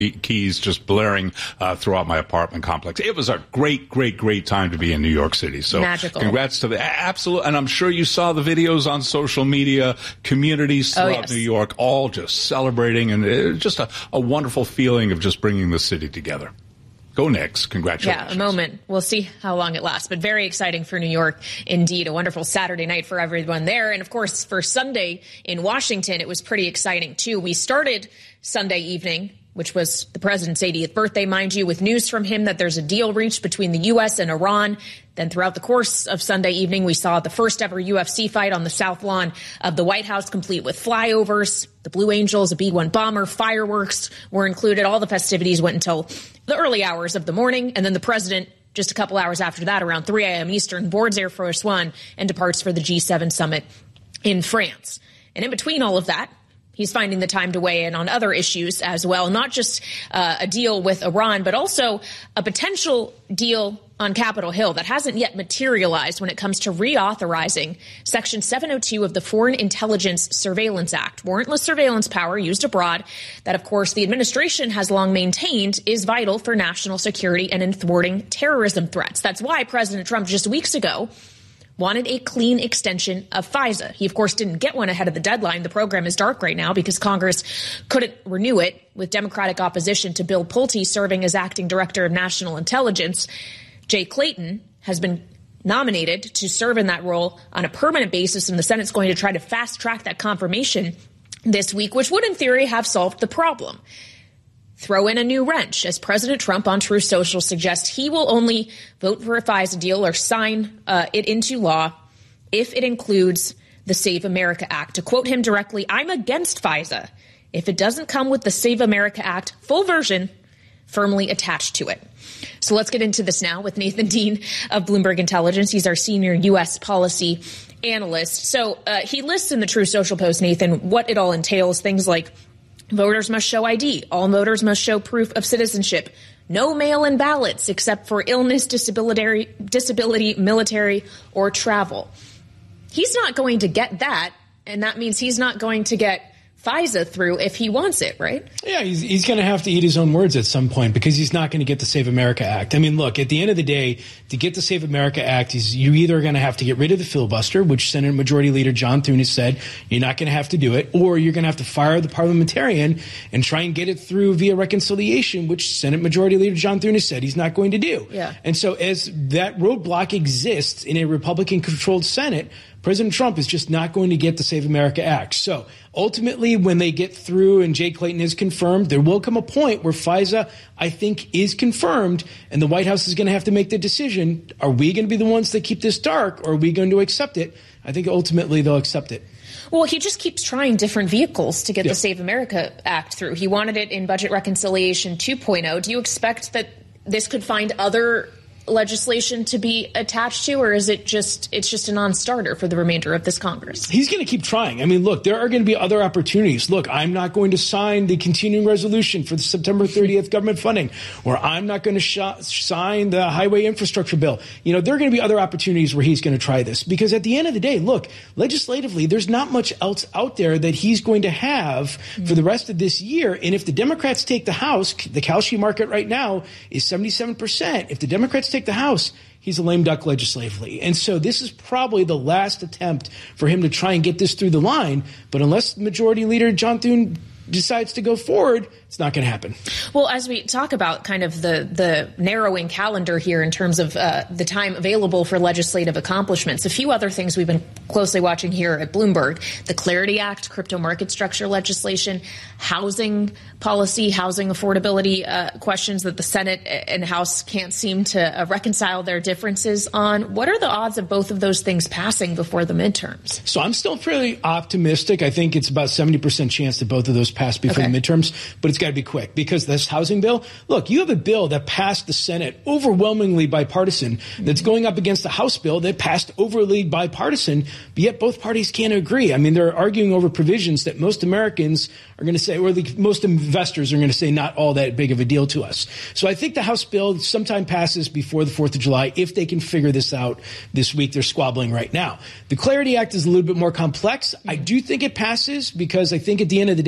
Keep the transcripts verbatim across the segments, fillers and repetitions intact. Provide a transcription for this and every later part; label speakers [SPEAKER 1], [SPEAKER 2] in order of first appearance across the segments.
[SPEAKER 1] keys just blaring uh, throughout my apartment complex. It was a great, great, great time to be in New York City. So
[SPEAKER 2] magical.
[SPEAKER 1] Congrats to the absolute. And I'm sure you saw the videos on social media, communities throughout oh, yes. New York, all just celebrating. And it was just a, a wonderful feeling of just bringing the city together. Go Knicks. Congratulations.
[SPEAKER 2] Yeah, a moment. We'll see how long it lasts, but very exciting for New York indeed. A wonderful Saturday night for everyone there. And of course, for Sunday in Washington, it was pretty exciting too. We started Sunday evening, which was the president's eightieth birthday, mind you, with news from him that there's a deal reached between the U S and Iran. Then throughout the course of Sunday evening, we saw the first ever U F C fight on the South Lawn of the White House, complete with flyovers, the Blue Angels, a B one bomber, fireworks were included. All the festivities went until the early hours of the morning. And then the president, just a couple hours after that, around three a.m. Eastern, boards Air Force One and departs for the G seven summit in France. And in between all of that, he's finding the time to weigh in on other issues as well, not just uh, a deal with Iran, but also a potential deal on Capitol Hill that hasn't yet materialized when it comes to reauthorizing Section seven oh two of the Foreign Intelligence Surveillance Act, warrantless surveillance power used abroad that, of course, the administration has long maintained is vital for national security and in thwarting terrorism threats. That's why President Trump just weeks ago wanted a clean extension of FISA. He, of course, didn't get one ahead of the deadline. The program is dark right now because Congress couldn't renew it with Democratic opposition to Bill Pulte serving as acting director of national intelligence. Jay Clayton has been nominated to serve in that role on a permanent basis, and the Senate's going to try to fast track that confirmation this week, which would, in theory, have solved the problem. Throw in a new wrench, as President Trump on Truth Social suggests he will only vote for a FISA deal or sign uh, it into law if it includes the Save America Act. To quote him directly, "I'm against FISA if it doesn't come with the Save America Act full version firmly attached to it." So let's get into this now with Nathan Dean of Bloomberg Intelligence. He's our senior U S policy analyst. So uh, he lists in the Truth Social post, Nathan, what it all entails, things like voters must show I D. All voters must show proof of citizenship. No mail-in ballots except for illness, disability, disability, military, or travel. He's not going to get that, and that means he's not going to get FISA through if he wants it, right?
[SPEAKER 3] Yeah, he's, he's going to have to eat his own words at some point because he's not going to get the Save America Act. I mean, look, at the end of the day, to get the Save America Act, is you're either going to have to get rid of the filibuster, which Senate Majority Leader John Thune has said you're not going to have to do it, or you're going to have to fire the parliamentarian and try and get it through via reconciliation, which Senate Majority Leader John Thune has said he's not going to do.
[SPEAKER 2] Yeah.
[SPEAKER 3] And so as that roadblock exists in a Republican-controlled Senate, President Trump is just not going to get the Save America Act. So ultimately, when they get through and Jay Clayton is confirmed, there will come a point where FISA, I think, is confirmed, and the White House is going to have to make the decision. Are we going to be the ones that keep this dark, or are we going to accept it? I think ultimately they'll accept it.
[SPEAKER 2] Well, he just keeps trying different vehicles to get yeah. the Save America Act through. He wanted it in Budget Reconciliation two point oh. Do you expect that this could find other legislation to be attached to, or is it just it's just a non-starter for the remainder of this Congress?
[SPEAKER 3] He's going to keep trying. I mean, look, there are going to be other opportunities. Look, I'm not going to sign the continuing resolution for the September thirtieth government funding, or I'm not going to sh- sign the highway infrastructure bill. You know, there are going to be other opportunities where he's going to try this, because at the end of the day, look, legislatively, there's not much else out there that he's going to have mm-hmm. for the rest of this year. And if the Democrats take the House, the Kalshi market right now is seventy-seven percent. If the Democrats take the House, he's a lame duck legislatively. And so this is probably the last attempt for him to try and get this through the line. But unless Majority Leader John Thune decides to go forward, it's not going to happen.
[SPEAKER 2] Well, as we talk about kind of the, the narrowing calendar here in terms of uh, the time available for legislative accomplishments, a few other things we've been closely watching here at Bloomberg: the Clarity Act, crypto market structure legislation, housing policy, housing affordability uh, questions that the Senate and House can't seem to uh, reconcile their differences on. What are the odds of both of those things passing before the midterms?
[SPEAKER 3] So I'm still pretty optimistic. I think it's about seventy percent chance that both of those pass before
[SPEAKER 2] okay.
[SPEAKER 3] the midterms, but it's got to be quick, because this housing bill, look, you have a bill that passed the Senate overwhelmingly bipartisan that's going up against the House bill that passed overly bipartisan, but yet both parties can't agree. I mean, they're arguing over provisions that most Americans are going to say, or the, most investors are going to say, not all that big of a deal to us. So I think the House bill sometime passes before the fourth of July if they can figure this out this week. They're squabbling right now. The Clarity Act is a little bit more complex. I do think it passes because I think at the end of the day,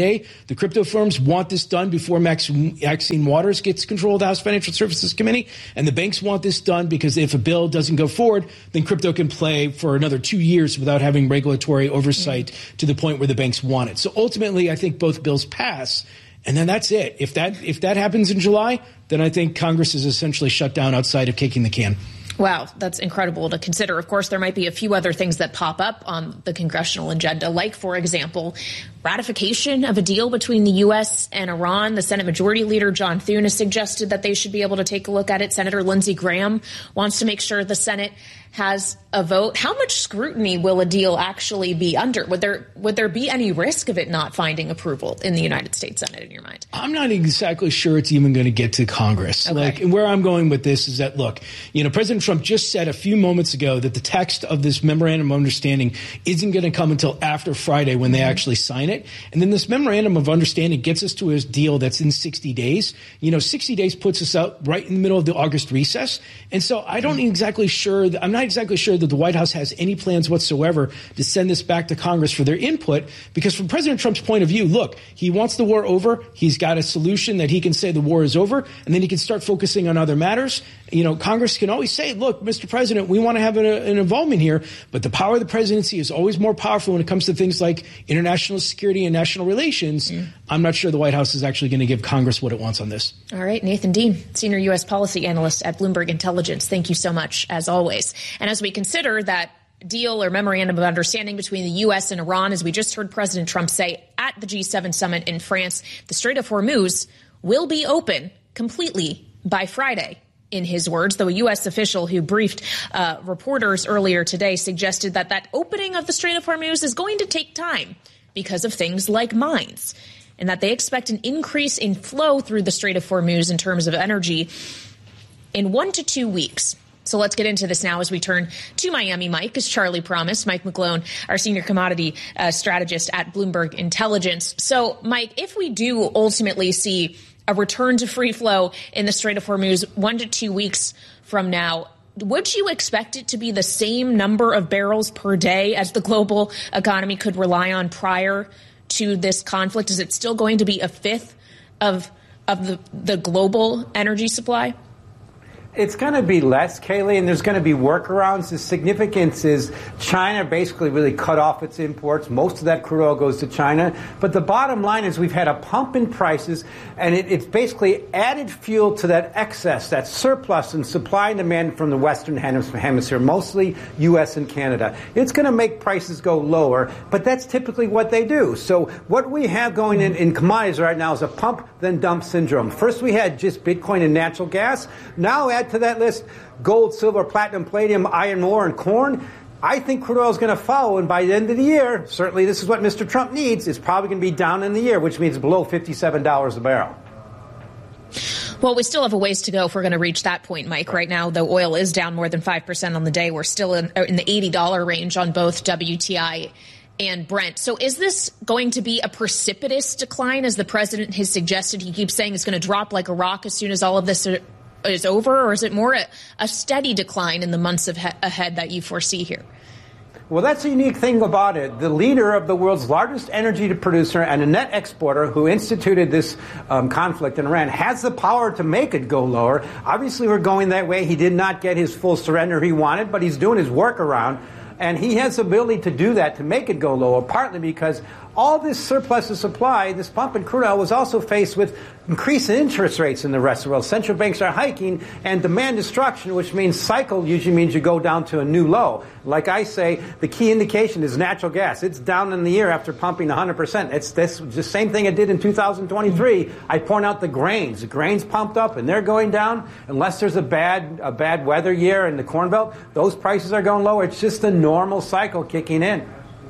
[SPEAKER 3] The crypto firms want this done before Max, Maxine Waters gets control of the House Financial Services Committee. And the banks want this done because if a bill doesn't go forward, then crypto can play for another two years without having regulatory oversight mm-hmm. to the point where the banks want it. So ultimately, I think both bills pass. And then that's it. If that if that happens in July, then I think Congress is essentially shut down outside of kicking the can.
[SPEAKER 2] Wow, that's incredible to consider. Of course, there might be a few other things that pop up on the congressional agenda, like, for example, ratification of a deal between the U S and Iran. The Senate Majority Leader, John Thune, has suggested that they should be able to take a look at it. Senator Lindsey Graham wants to make sure the Senate has a vote. How much scrutiny will a deal actually be under? Would there would there be any risk of it not finding approval in the United States Senate, in your mind?
[SPEAKER 3] I'm not exactly sure it's even going to get to Congress.
[SPEAKER 2] Okay.
[SPEAKER 3] Like, and where I'm going with this is that, look, you know, President Trump just said a few moments ago that the text of this memorandum of understanding isn't going to come until after Friday when they mm-hmm. actually sign it. And then this memorandum of understanding gets us to a deal that's in sixty days. You know, sixty days puts us out right in the middle of the August recess. And so I don't mm-hmm. exactly sure that, I'm not exactly sure that the White House has any plans whatsoever to send this back to Congress for their input, because from President Trump's point of view, look, he wants the war over. He's got a solution that he can say the war is over, and then he can start focusing on other matters. You know, Congress can always say, look, Mister President, we want to have an, an involvement here, but the power of the presidency is always more powerful when it comes to things like international security and national relations. Mm. I'm not sure the White House is actually going to give Congress what it wants on this.
[SPEAKER 2] All right. Nathan Dean, Senior U S Policy Analyst at Bloomberg Intelligence. Thank you so much, as always. And as we consider that deal or memorandum of understanding between the U S and Iran, as we just heard President Trump say at the G seven summit in France, the Strait of Hormuz will be open completely by Friday, in his words, though a U S official who briefed uh, reporters earlier today suggested that that opening of the Strait of Hormuz is going to take time because of things like mines, and that they expect an increase in flow through the Strait of Hormuz in terms of energy in one to two weeks. So let's get into this now as we turn to Miami. Mike, as Charlie promised, Mike McGlone, our senior commodity uh, strategist at Bloomberg Intelligence. So, Mike, if we do ultimately see a return to free flow in the Strait of Hormuz one to two weeks from now, would you expect it to be the same number of barrels per day as the global economy could rely on prior to this conflict? Is it still going to be a fifth of of the, the global energy supply?
[SPEAKER 4] It's going to be less, Kaylee, and there's going to be workarounds. The significance is China basically really cut off its imports. Most of that crude oil goes to China. But the bottom line is we've had a pump in prices, and it, it's basically added fuel to that excess, that surplus in supply and demand from the Western Hemisphere, mostly U S and Canada. It's going to make prices go lower, but that's typically what they do. So what we have going in, in commodities right now is a pump then dump syndrome. First we had just Bitcoin and natural gas. Now add to that list gold, silver, platinum, palladium, iron ore, and corn. I think crude oil is going to follow, and by the end of the year, certainly this is what Mister Trump needs, it's probably going to be down in the year, which means below fifty-seven dollars a barrel.
[SPEAKER 2] Well, we still have a ways to go if we're going to reach that point, Mike. Right now, though oil is down more than five percent on the day, we're still in, in the eighty dollars range on both W T I and Brent. So is this going to be a precipitous decline, as the president has suggested? He keeps saying it's going to drop like a rock as soon as all of this are, is over, or is it more a, a steady decline in the months of he- ahead that you foresee here?
[SPEAKER 4] Well, that's a unique thing about it. The leader of the world's largest energy producer and a net exporter who instituted this um, conflict in Iran has the power to make it go lower. Obviously, we're going that way. He did not get his full surrender he wanted, but he's doing his workaround. And he has the ability to do that, to make it go lower, partly because all this surplus of supply, this pump in crude oil, was also faced with increasing interest rates in the rest of the world. Central banks are hiking, and demand destruction, which means cycle, usually means you go down to a new low. Like I say, the key indication is natural gas. It's down in the year after pumping one hundred percent. It's this, the same thing it did in two thousand twenty-three. I point out the grains. The grains pumped up, and they're going down. Unless there's a bad a bad weather year in the Corn Belt, those prices are going lower. It's just the normal cycle kicking in.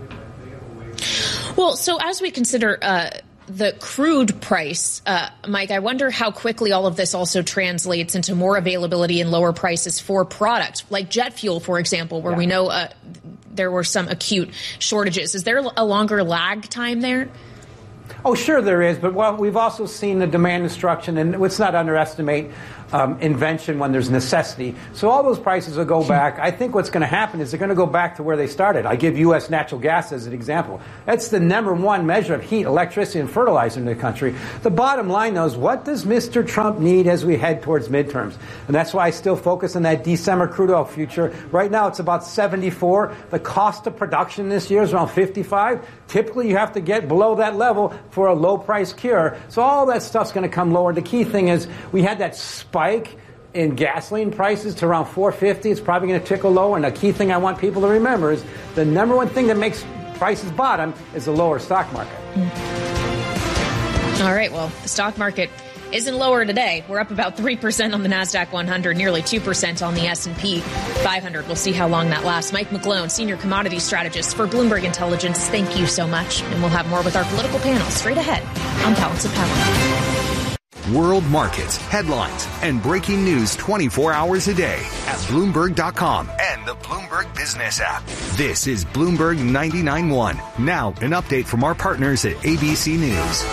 [SPEAKER 2] Well, so as we consider uh, the crude price, uh, Mike, I wonder how quickly all of this also translates into more availability and lower prices for products like jet fuel, for example, where yeah. we know uh, there were some acute shortages. Is there a longer lag time there?
[SPEAKER 4] Oh, sure there is, but well, we've also seen the demand destruction, and let's not underestimate um, invention when there's necessity. So all those prices will go back. I think what's going to happen is they're going to go back to where they started. I give U S natural gas as an example. That's the number one measure of heat, electricity, and fertilizer in the country. The bottom line, though, is what does Mister Trump need as we head towards midterms? And that's why I still focus on that December crude oil future. Right now it's about seventy-four. The cost of production this year is around fifty-five. Typically you have to get below that level for a low-price cure. So all that stuff's going to come lower. The key thing is we had that spike in gasoline prices to around four fifty. It's probably going to tickle lower. And the key thing I want people to remember is the number one thing that makes prices bottom is the lower stock market.
[SPEAKER 2] All right. Well, the stock market isn't lower today. We're up about three percent on the NASDAQ one hundred, nearly two percent on the S and P five hundred. We'll see how long that lasts. Mike McGlone, Senior Commodity Strategist for Bloomberg Intelligence, thank you so much. And we'll have more with our political panel straight ahead on Balance of Power.
[SPEAKER 5] World markets, headlines, and breaking news twenty-four hours a day at Bloomberg dot com and the Bloomberg Business app. This is Bloomberg ninety-nine point one. Now, an update from our partners at A B C News.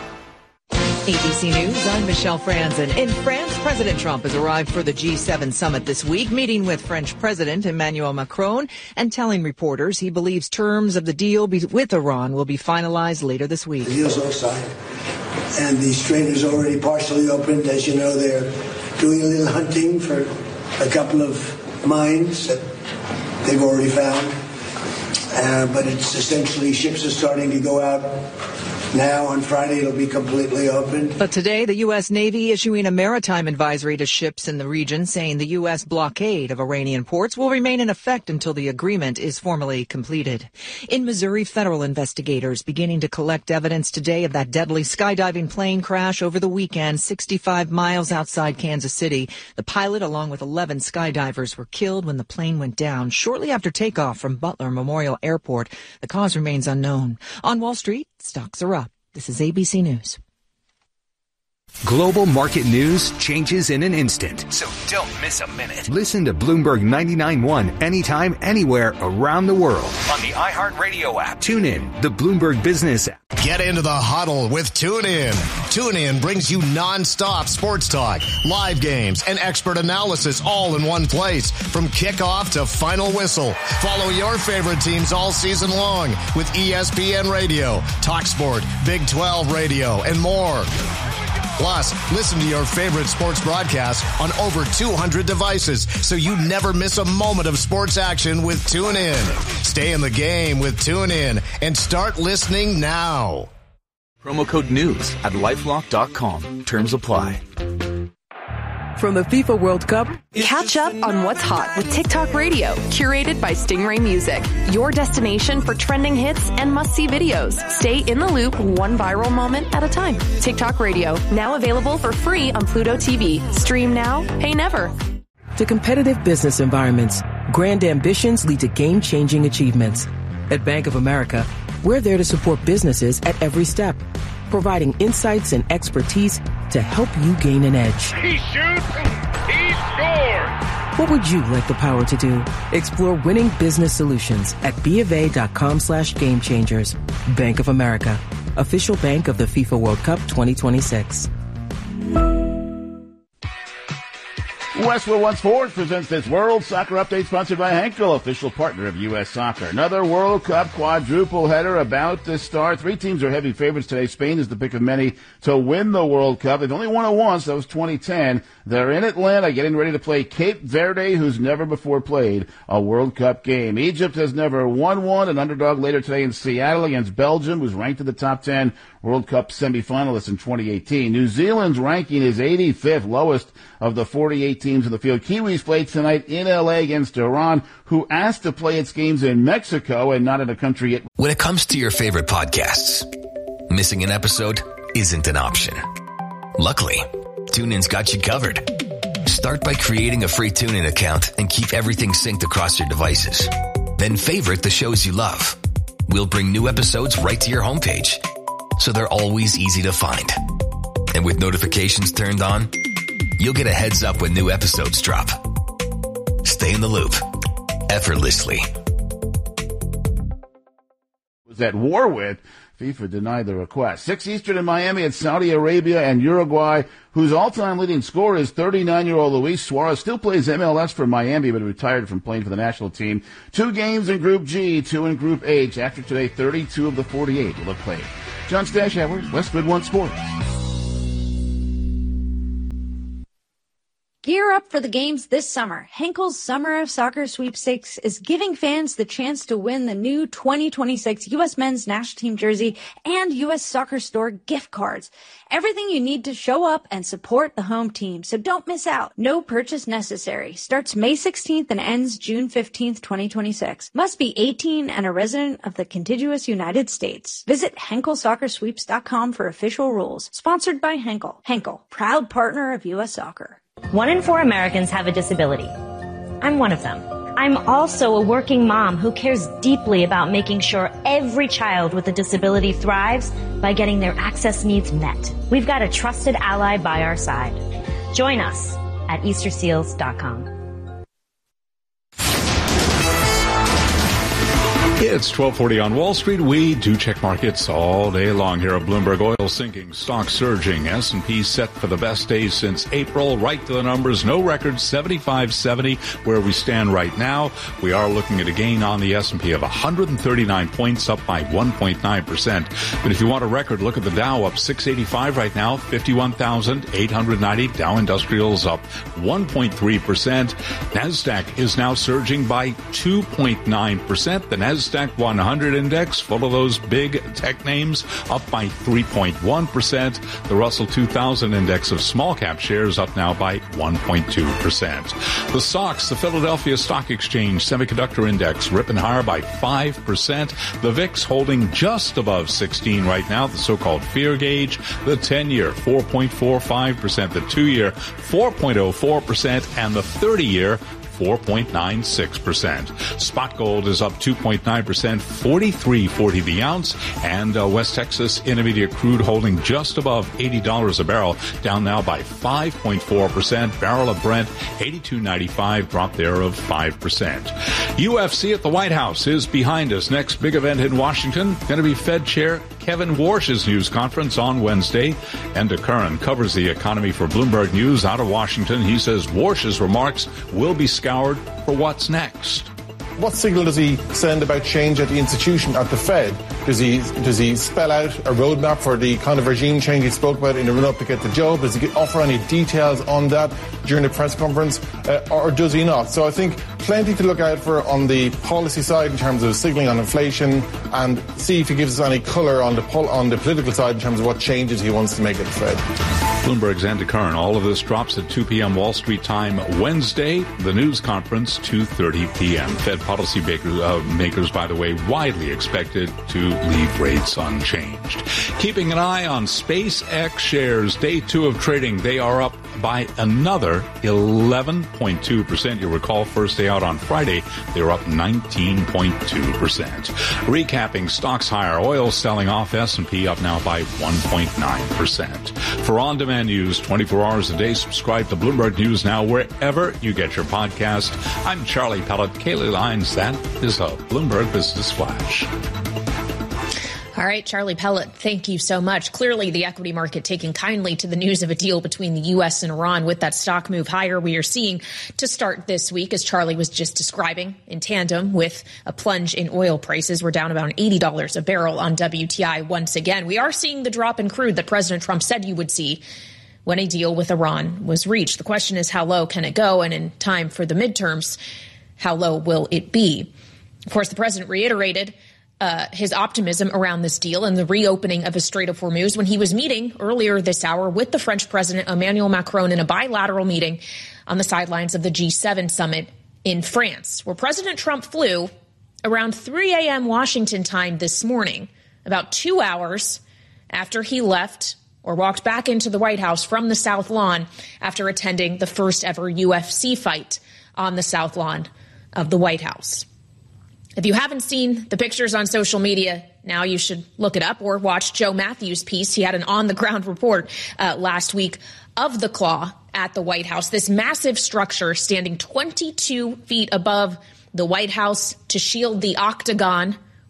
[SPEAKER 6] A B C News, I'm Michelle Franzen. In France, President Trump has arrived for the G seven summit this week, meeting with French President Emmanuel Macron and telling reporters he believes terms of the deal with Iran will be finalized later this week.
[SPEAKER 7] The deal's all signed, and the strait is already partially opened. As you know, they're doing a little hunting for a couple of mines that they've already found. Uh, but it's essentially ships are starting to go out. Now, on Friday, it'll be completely open.
[SPEAKER 6] But today, the U S. Navy issuing a maritime advisory to ships in the region, saying the U S blockade of Iranian ports will remain in effect until the agreement is formally completed. In Missouri, federal investigators beginning to collect evidence today of that deadly skydiving plane crash over the weekend, sixty-five miles outside Kansas City. The pilot, along with eleven skydivers, were killed when the plane went down shortly after takeoff from Butler Memorial Airport. The cause remains unknown. On Wall Street, stocks are up. This is A B C News.
[SPEAKER 5] Global market news changes in an instant, so don't miss a minute. Listen to Bloomberg ninety-nine point one anytime, anywhere around the world on the iHeartRadio app. Tune in, the Bloomberg Business app.
[SPEAKER 8] Get into the huddle with TuneIn. TuneIn brings you nonstop sports talk, live games, and expert analysis all in one place from kickoff to final whistle. Follow your favorite teams all season long with E S P N Radio, TalkSport, Big twelve Radio, and more. Plus, listen to your favorite sports broadcasts on over two hundred devices so you never miss a moment of sports action with TuneIn. Stay in the game with TuneIn and start listening now.
[SPEAKER 9] Promo code NEWS at LifeLock dot com. Terms apply.
[SPEAKER 10] From the FIFA World Cup, catch up on what's hot with TikTok Radio, curated by Stingray Music. Your destination for trending hits and must-see videos. Stay in the loop, one viral moment at a time. TikTok Radio, now available for free on Pluto T V. Stream now, pay never.
[SPEAKER 11] To competitive business environments, grand ambitions lead to game-changing achievements. At Bank of America, we're there to support businesses at every step, providing insights and expertise to help you gain an edge.
[SPEAKER 12] He shoots, he scores!
[SPEAKER 11] What would you like the power to do? Explore winning business solutions at BofA.com slash game changers. Bank of America, official bank of the FIFA World Cup twenty twenty-six.
[SPEAKER 13] Westwood One Sports presents this World Soccer Update sponsored by Henkel, official partner of U S Soccer. Another World Cup quadruple header about to start. Three teams are heavy favorites today. Spain is the pick of many to win the World Cup. They've only won it once. That was twenty ten. They're in Atlanta getting ready to play Cape Verde, who's never before played a World Cup game. Egypt has never won one. An underdog later today in Seattle against Belgium, who's ranked in the top ten World Cup semifinalists in twenty eighteen. New Zealand's ranking is eighty-fifth, lowest of the forty-eight teams in the field. Kiwis play tonight in L A against Iran, who asked to play its games in Mexico and not in a country it...
[SPEAKER 14] When it comes to your favorite podcasts, missing an episode isn't an option. Luckily, TuneIn's got you covered. Start by creating a free TuneIn account and keep everything synced across your devices. Then favorite the shows you love. We'll bring new episodes right to your homepage, so they're always easy to find. And with notifications turned on, you'll get a heads up when new episodes drop. Stay in the loop, effortlessly.
[SPEAKER 13] Was at war with FIFA denied the request. Six Eastern in Miami at Saudi Arabia and Uruguay, whose all-time leading scorer is thirty-nine-year-old Luis Suarez. Still plays M L S for Miami, but retired from playing for the national team. Two games in Group G, two in Group H. After today, thirty-two of the forty-eight will have played. John Stashauer, Westwood One Sports.
[SPEAKER 15] Gear up for the games this summer. Henkel's Summer of Soccer Sweepstakes is giving fans the chance to win the new twenty twenty-six U S Men's National Team jersey and U S Soccer Store gift cards. Everything you need to show up and support the home team, so don't miss out. No purchase necessary. Starts May sixteenth and ends June fifteenth, twenty twenty-six. Must be eighteen and a resident of the contiguous United States. Visit Henkel Soccer Sweeps dot com for official rules. Sponsored by Henkel. Henkel, proud partner of U S Soccer.
[SPEAKER 16] One in four Americans have a disability. I'm one of them. I'm also a working mom who cares deeply about making sure every child with a disability thrives by getting their access needs met. We've got a trusted ally by our side. Join us at Easter Seals dot com.
[SPEAKER 1] It's twelve forty on Wall Street. We do check markets all day long here at Bloomberg. Oil sinking, stocks surging, S and P set for the best days since April. Right to the numbers, no record, seventy-five seventy where we stand right now. We are looking at a gain on the S and P of one hundred thirty-nine points, up by one point nine percent. But if you want a record, look at the Dow, up six eighty-five right now, fifty-one thousand eight hundred ninety. Dow Industrials up one point three percent. NASDAQ is now surging by two point nine percent. The NASDAQ one hundred index, full of those big tech names, up by three point one percent. The Russell two thousand index of small cap shares up now by one point two percent. The S O X, the Philadelphia Stock Exchange Semiconductor Index, ripping higher by five percent. The V I X holding just above sixteen right now, the so-called fear gauge. The ten-year, four point four five percent. The two-year, four point oh four percent. And the thirty-year, four point nine six percent. Spot gold is up two point nine percent, forty-three forty the ounce, and uh, West Texas Intermediate crude holding just above eighty dollars a barrel, down now by five point four percent. Barrel of Brent, eighty-two ninety-five, drop there of five percent. U F C at the White House is behind us. Next big event in Washington, going to be Fed Chair Kevin Warsh's news conference on Wednesday. Enda Curran covers the economy for Bloomberg News out of Washington. He says Warsh's remarks will be scoured for what's next.
[SPEAKER 17] What signal does he send about change at the institution, at the Fed? Does he does he spell out a roadmap for the kind of regime change he spoke about in the run-up to get the job? Does he offer any details on that during the press conference, uh, or does he not? So I think plenty to look out for on the policy side in terms of signalling on inflation, and see if he gives us any colour on the pol- on the political side in terms of what changes he wants to make at the Fed.
[SPEAKER 1] Bloomberg's Enda Curran. All of this drops at two p.m. Wall Street time Wednesday. The news conference, two thirty p.m. Fed policy makers, uh, makers, by the way, widely expected to leave rates unchanged. Keeping an eye on SpaceX shares. Day two of trading. They are up by another eleven point two percent. You'll recall first day out on Friday, they were up nineteen point two percent. Recapping, stocks higher. Oil selling off, S and P up now by one point nine percent. For on-demand news twenty-four hours a day, subscribe to Bloomberg News Now wherever you get your podcast. I'm Charlie Pellet. Kaylee Lyons, that is a Bloomberg Business Flash.
[SPEAKER 2] All right, Charlie Pellet, thank you so much. Clearly, the equity market taking kindly to the news of a deal between the U S and Iran with that stock move higher we are seeing to start this week, as Charlie was just describing, in tandem with a plunge in oil prices. We're down about eighty dollars a barrel on W T I once again. We are seeing the drop in crude that President Trump said you would see when a deal with Iran was reached. The question is, how low can it go? And in time for the midterms, how low will it be? Of course, the president reiterated Uh, his optimism around this deal and the reopening of the Strait of Hormuz when he was meeting earlier this hour with the French President Emmanuel Macron in a bilateral meeting on the sidelines of the G seven summit in France, where President Trump flew around three a.m. Washington time this morning, about two hours after he left or walked back into the White House from the South Lawn after attending the first ever U F C fight on the South Lawn of the White House. If you haven't seen the pictures on social media, now you should look it up or watch Joe Matthews' piece. He had an on-the-ground report uh, last week of the Claw at the White House, this massive structure standing twenty-two feet above the White House to shield the octagon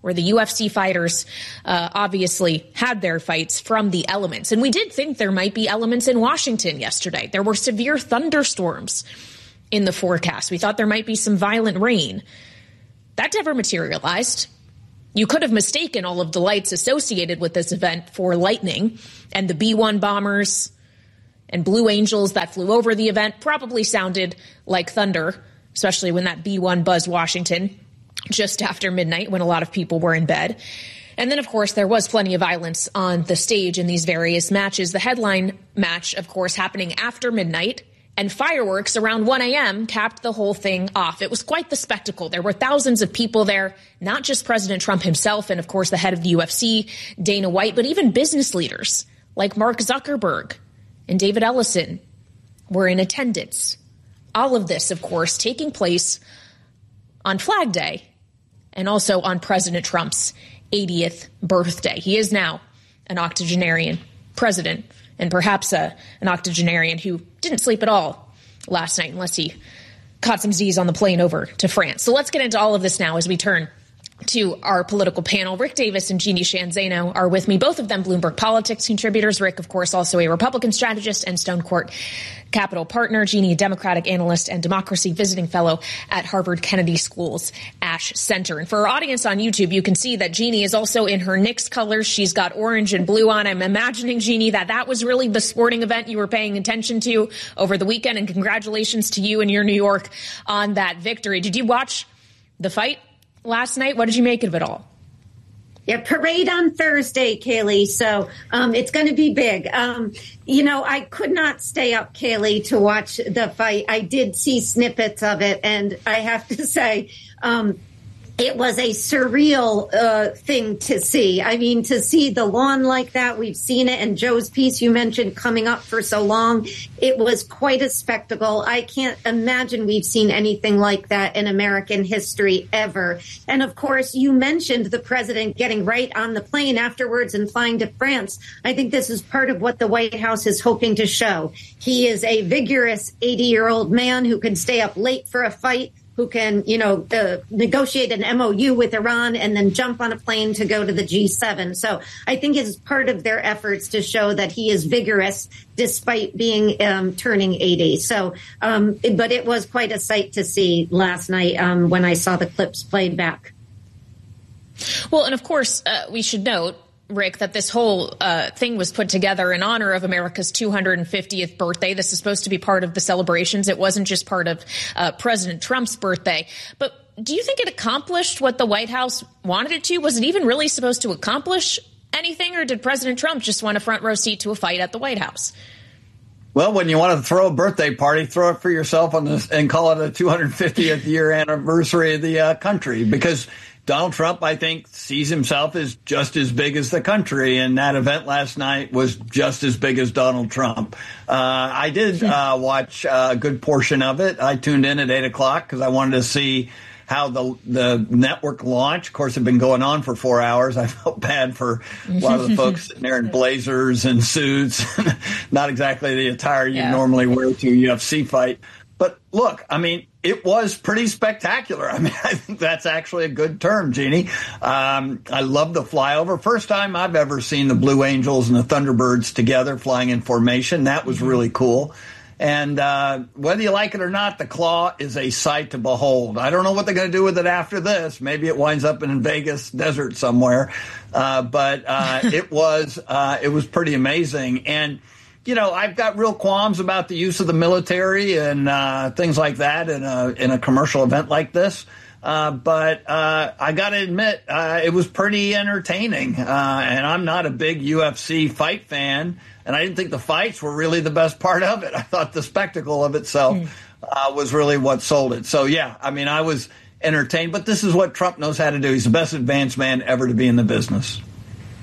[SPEAKER 2] where the U F C fighters uh, obviously had their fights from the elements. And we did think there might be elements in Washington yesterday. There were severe thunderstorms in the forecast. We thought there might be some violent rain. That never materialized. You could have mistaken all of the lights associated with this event for lightning, and the B one bombers and Blue Angels that flew over the event probably sounded like thunder, especially when that B one buzzed Washington just after midnight when a lot of people were in bed. And then, of course, there was plenty of violence on the stage in these various matches. The headline match, of course, happening after midnight, and fireworks around one a.m. capped the whole thing off. It was quite the spectacle. There were thousands of people there, not just President Trump himself and, of course, the head of the U F C, Dana White, but even business leaders like Mark Zuckerberg and David Ellison were in attendance. All of this, of course, taking place on Flag Day and also on President Trump's eightieth birthday. He is now an octogenarian president, and perhaps a, an octogenarian who didn't sleep at all last night unless he caught some Z's on the plane over to France. So let's get into all of this now as we turn to our political panel. Rick Davis and Jeannie Sheehan Zaino are with me, both of them Bloomberg Politics contributors. Rick, of course, also a Republican strategist and Stone Court Capital partner. Jeannie, a Democratic analyst and democracy visiting fellow at Harvard Kennedy School's Ash Center. And for our audience on YouTube, you can see that Jeannie is also in her Knicks colors. She's got orange and blue on. I'm imagining, Jeannie, that that was really the sporting event you were paying attention to over the weekend. And congratulations to you and your New York on that victory. Did you watch the fight last night? What did you make of it all?
[SPEAKER 18] Yeah, parade on Thursday, Kaylee. So um, it's going to be big. Um, you know, I could not stay up, Kaylee, to watch the fight. I did see snippets of it, and I have to say, um, it was a surreal uh, thing to see. I mean, to see the lawn like that, we've seen it. And Joe's piece you mentioned coming up for so long, it was quite a spectacle. I can't imagine we've seen anything like that in American history ever. And of course, you mentioned the president getting right on the plane afterwards and flying to France. I think this is part of what the White House is hoping to show. He is a vigorous eighty-year-old man who can stay up late for a fight, who can, you know, uh, negotiate an M O U with Iran and then jump on a plane to go to the G seven. So I think it's part of their efforts to show that he is vigorous despite being um, turning eighty. So, um, but it was quite a sight to see last night um, when I saw the clips played back.
[SPEAKER 2] Well, and of course, uh, we should note, Rick, that this whole uh, thing was put together in honor of America's two hundred fiftieth birthday. This is supposed to be part of the celebrations. It wasn't just part of uh, President Trump's birthday. But do you think it accomplished what the White House wanted it to? Was it even really supposed to accomplish anything, or did President Trump just want a front row seat to a fight at the White House?
[SPEAKER 19] Well, when you want to throw a birthday party, throw it for yourself on this and call it a two hundred fiftieth year anniversary of the uh, country, because Donald Trump, I think, sees himself as just as big as the country, and that event last night was just as big as Donald Trump. Uh, I did uh, watch a good portion of it. I tuned in at eight o'clock because I wanted to see how the the network launched. Of course, it had been going on for four hours. I felt bad for a lot of the folks sitting there in blazers and suits, not exactly the attire you yeah. normally wear to a U F C fight. But look, I mean, it was pretty spectacular. I mean, I think that's actually a good term, Jeannie. Um, I love the flyover. First time I've ever seen the Blue Angels and the Thunderbirds together flying in formation. That was really cool. And uh, whether you like it or not, the claw is a sight to behold. I don't know what they're going to do with it after this. Maybe it winds up in Vegas desert somewhere. Uh, but uh, it was uh, it was pretty amazing. And you know, I've got real qualms about the use of the military and uh, things like that in a in a commercial event like this. Uh, but uh, I got to admit, uh, it was pretty entertaining. Uh, and I'm not a big U F C fight fan, and I didn't think the fights were really the best part of it. I thought the spectacle of itself mm. uh, was really what sold it. So, yeah, I mean, I was entertained. But this is what Trump knows how to do. He's the best advanced man ever to be in the business.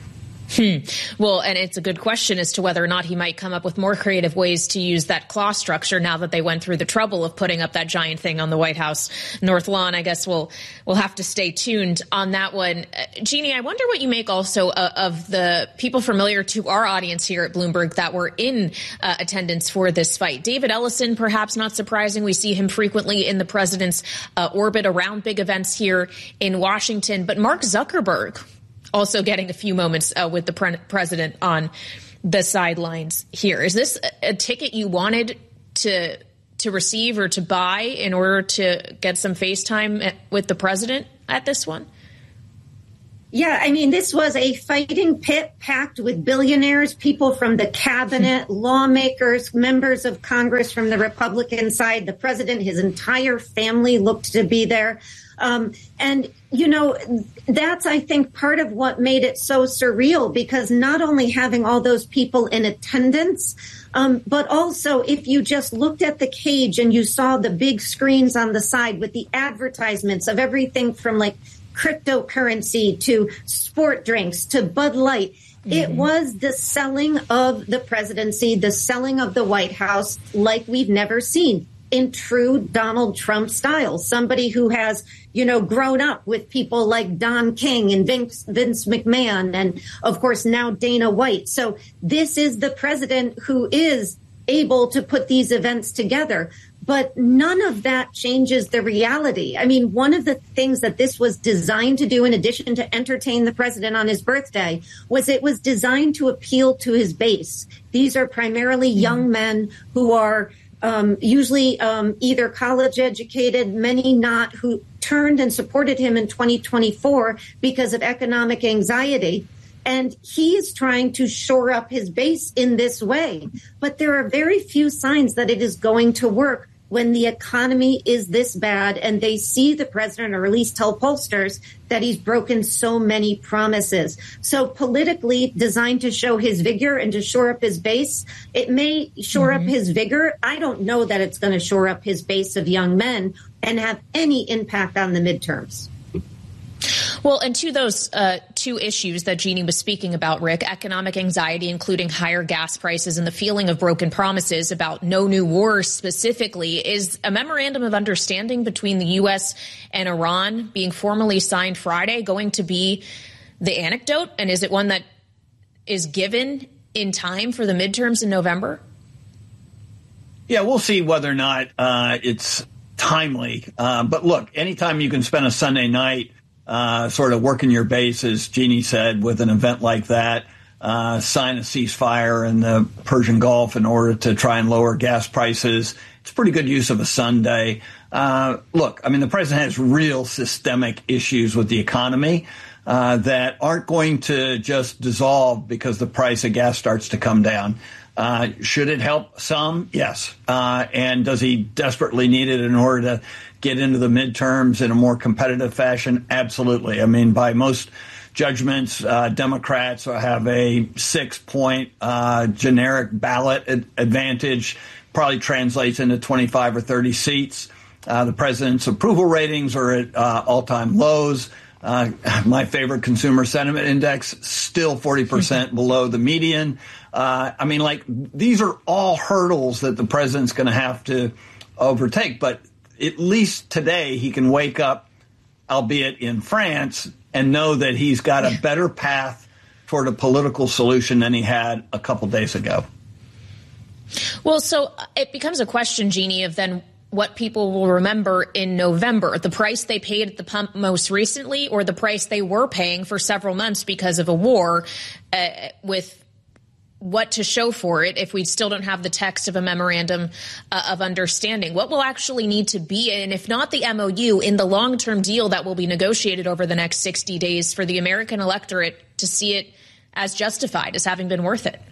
[SPEAKER 2] Hmm. Well, and it's a good question as to whether or not he might come up with more creative ways to use that claw structure now that they went through the trouble of putting up that giant thing on the White House North Lawn. I guess we'll we'll have to stay tuned on that one. Uh, Jeannie, I wonder what you make also uh, of the people familiar to our audience here at Bloomberg that were in uh, attendance for this fight. David Ellison, perhaps not surprising. We see him frequently in the president's uh, orbit around big events here in Washington. But Mark Zuckerberg also getting a few moments uh, with the pre- president on the sidelines here. Is this a, a ticket you wanted to to receive or to buy in order to get some FaceTime at, with the president at this one?
[SPEAKER 18] Yeah, I mean, this was a fighting pit packed with billionaires, people from the cabinet, lawmakers, members of Congress from the Republican side. The president, his entire family looked to be there. Um, and, you know, that's, I think, part of what made it so surreal, because not only having all those people in attendance, um, but also if you just looked at the cage and you saw the big screens on the side with the advertisements of everything from like cryptocurrency to sport drinks to Bud Light. Mm-hmm. It was the selling of the presidency, the selling of the White House like we've never seen in true Donald Trump style. Somebody who has, you know, grown up with people like Don King and Vince, Vince McMahon and, of course, now Dana White. So this is the president who is able to put these events together. But none of that changes the reality. I mean, one of the things that this was designed to do, in addition to entertain the president on his birthday, was it was designed to appeal to his base. These are primarily young men who are um, usually um, either college educated, many not, who turned and supported him in twenty twenty-four because of economic anxiety. And he's trying to shore up his base in this way. But there are very few signs that it is going to work when the economy is this bad and they see the president, or at least tell pollsters, that he's broken so many promises. So politically designed to show his vigor and to shore up his base, it may shore mm-hmm. up his vigor. I don't know that it's going to shore up his base of young men and have any impact on the midterms.
[SPEAKER 2] Well, and to those uh, two issues that Jeannie was speaking about, Rick, economic anxiety, including higher gas prices and the feeling of broken promises about no new wars specifically, is a memorandum of understanding between the U S and Iran being formally signed Friday going to be the anecdote? And is it one that is given in time for the midterms in November?
[SPEAKER 19] Yeah, we'll see whether or not uh, it's timely. Uh, but look, anytime you can spend a Sunday night Uh, sort of working your base, as Jeannie said, with an event like that, uh, sign a ceasefire in the Persian Gulf in order to try and lower gas prices. It's pretty good use of a Sunday. Uh, look, I mean, the president has real systemic issues with the economy uh, that aren't going to just dissolve because the price of gas starts to come down. Uh, should it help some? Yes. Uh, and does he desperately need it in order to get into the midterms in a more competitive fashion? Absolutely. I mean, by most judgments, uh, Democrats have a six-point uh, generic ballot ad- advantage, probably translates into twenty-five or thirty seats. Uh, the president's approval ratings are at uh, all-time lows. Uh, my favorite consumer sentiment index, still forty percent below the median. Uh, I mean, like, these are all hurdles that the president's going to have to overtake. But at least today he can wake up, albeit in France, and know that he's got a better path toward a political solution than he had a couple days ago.
[SPEAKER 2] Well, so it becomes a question, Jeannie, of then what people will remember in November, the price they paid at the pump most recently or the price they were paying for several months because of a war, uh, with what to show for it if we still don't have the text of a memorandum uh, of understanding. What will actually need to be, and if not the M O U, in the long-term deal that will be negotiated over the next sixty days for the American electorate to see it as justified, as having been worth it?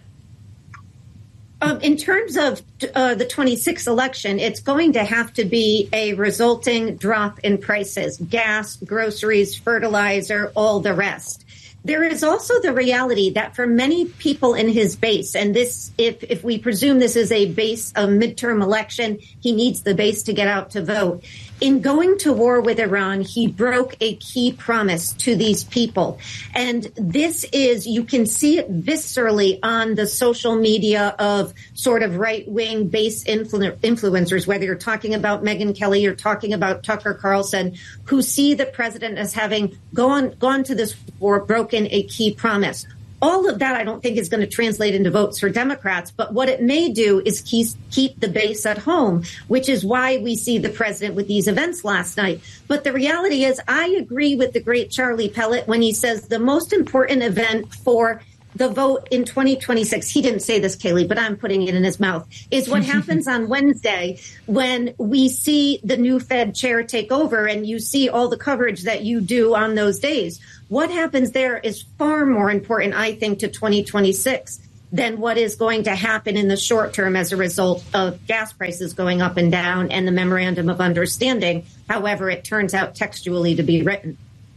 [SPEAKER 18] Um, in terms of uh, the twenty-sixth election, it's going to have to be a resulting drop in prices, gas, groceries, fertilizer, all the rest. There is also the reality that for many people in his base, and this, if, if we presume this is a base, a midterm election, he needs the base to get out to vote. in going to war with Iran, he broke a key promise to these people. And this is, you can see it viscerally on the social media of sort of right-wing base influ- influencers, whether you're talking about Megyn Kelly or talking about Tucker Carlson, who see the president as having gone, gone to this war, broken a key promise. All of that, I don't think, is going to translate into votes for Democrats. But what it may do is keep, keep the base at home, which is why we see the president with these events last night. But the reality is, I agree with the great Charlie Pellet when he says the most important event for the vote in twenty twenty-six, he didn't say this, Kaylee, but I'm putting it in his mouth, is what happens on Wednesday when we see the new Fed chair take over and you see all the coverage that you do on those days. What happens there is far more important, I think, to twenty twenty-six than what is going to happen in the short term as a result of gas prices going up and down and the memorandum of understanding, however it turns out textually to be written.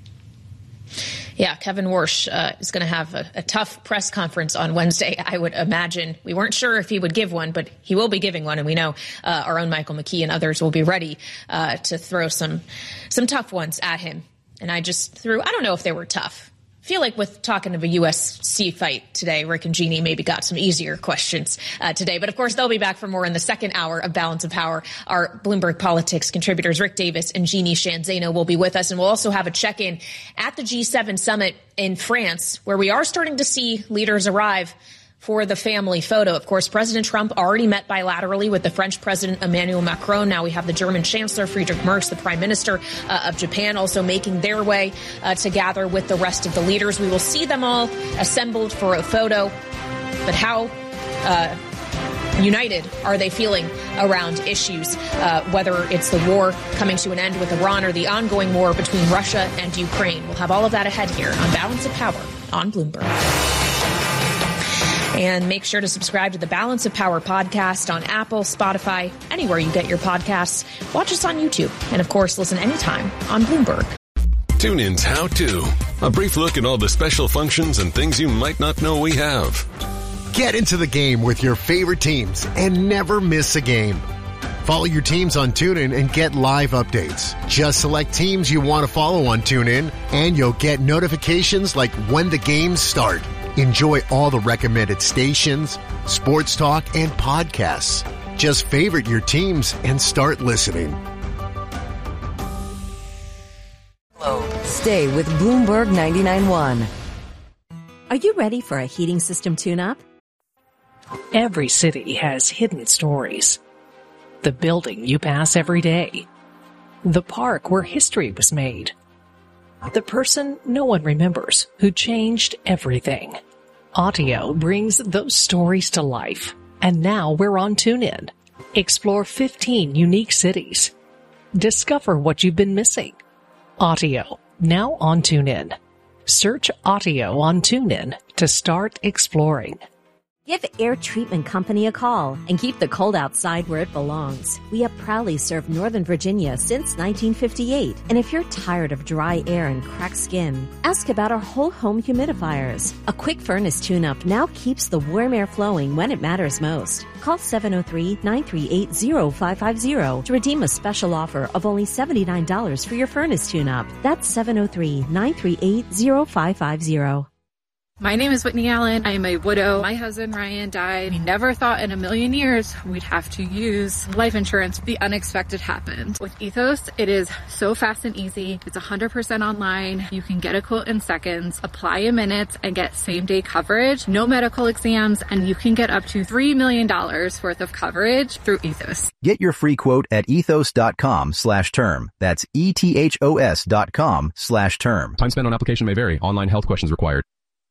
[SPEAKER 2] Yeah, Kevin Warsh uh, is going to have a, a tough press conference on Wednesday, I would imagine. We weren't sure if he would give one, but he will be giving one. And we know uh, our own Michael McKee and others will be ready uh, to throw some some tough ones at him. And I just threw, I don't know if they were tough. I feel like with talking of a U S C fight today, Rick and Jeannie maybe got some easier questions uh, today. But of course, they'll be back for more in the second hour of Balance of Power. Our Bloomberg Politics contributors, Rick Davis and Jeannie Shanzano, will be with us. And we'll also have a check-in at the G seven summit in France, where we are starting to see leaders arrive for the family photo. Of course, President Trump already met bilaterally with the French President Emmanuel Macron. Now we have the German Chancellor Friedrich Merz, the Prime Minister uh, of Japan, also making their way uh, to gather with the rest of the leaders. We will see them all assembled for a photo. But how uh, united are they feeling around issues, uh, whether it's the war coming to an end with Iran or the ongoing war between Russia and Ukraine? We'll have all of that ahead here on Balance of Power on Bloomberg. And make sure to subscribe to the Balance of Power podcast on Apple, Spotify, anywhere you get your podcasts. Watch us on YouTube. And, of course, listen anytime on Bloomberg.
[SPEAKER 20] TuneIn's How To. A brief look at all the special functions and things you might not know we have.
[SPEAKER 8] Get into the game with your favorite teams and never miss a game. Follow your teams on TuneIn and get live updates. Just select teams you want to follow on TuneIn, and you'll get notifications like when the games start. Enjoy all the recommended stations, sports talk, and podcasts. Just favorite your teams and start listening.
[SPEAKER 21] Stay with Bloomberg ninety-nine point one. Are you ready for a heating system tune-up?
[SPEAKER 22] Every city has hidden stories. The building you pass every day. The park where history was made. The person no one remembers who changed everything. Audio brings those stories to life. And now we're on TuneIn. Explore fifteen unique cities. Discover what you've been missing. Audio, now on TuneIn. Search Audio on TuneIn to start exploring.
[SPEAKER 21] Give Air Treatment Company a call and keep the cold outside where it belongs. We have proudly served Northern Virginia since nineteen fifty-eight. And if you're tired of dry air and cracked skin, ask about our whole home humidifiers. A quick furnace tune-up now keeps the warm air flowing when it matters most. Call seven oh three, nine three eight, oh five five oh to redeem a special offer of only seventy-nine dollars for your furnace tune-up. That's seven oh three, nine three eight, oh five five oh.
[SPEAKER 23] My name is Whitney Allen. I am a widow. My husband, Ryan, died. We never thought in a million years we'd have to use life insurance. The unexpected happened. With Ethos, it is so fast and easy. It's one hundred percent online. You can get a quote in seconds, apply in minutes, and get same-day coverage. No medical exams, and you can get up to three million dollars worth of coverage through Ethos.
[SPEAKER 24] Get your free quote at ethos.com slash term. That's E-T-H-O-S dot com slash term.
[SPEAKER 25] Time spent on application may vary. Online health questions required.